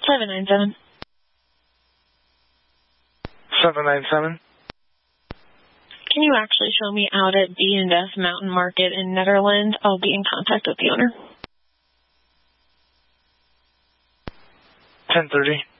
797. 797. Can you actually show me out at B&S Mountain Market in Netherlands? I'll be in contact with the owner. 1030.